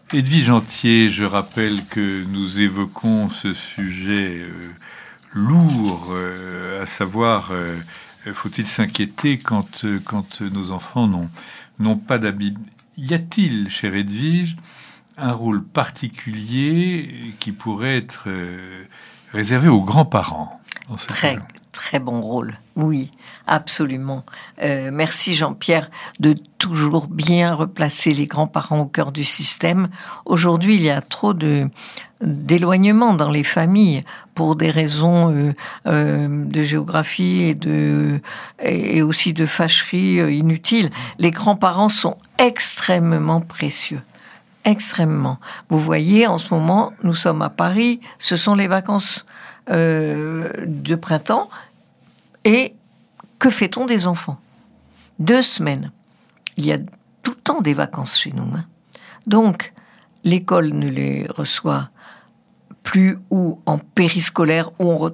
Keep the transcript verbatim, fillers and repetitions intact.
Edwige Antier, je rappelle que nous évoquons ce sujet euh, lourd, euh, à savoir, euh, faut-il s'inquiéter quand, euh, quand nos enfants n'ont, n'ont pas d'habits. Y a-t-il, chère Edwige, un rôle particulier qui pourrait être euh, réservé aux grands-parents dans ce Très, cas-là? Très bon rôle, oui, absolument. Euh, merci Jean-Pierre de toujours bien replacer les grands-parents au cœur du système. Aujourd'hui, il y a trop de d'éloignement dans les familles pour des raisons euh, euh, de géographie et de et aussi de fâcherie euh, inutiles. Les grands-parents sont extrêmement précieux. Extrêmement. Vous voyez, en ce moment, nous sommes à Paris, ce sont les vacances euh, de printemps. Et que fait-on des enfants? Deux semaines. Il y a tout le temps des vacances chez nous. Hein. Donc, l'école ne les reçoit plus ou en périscolaire où on retrouve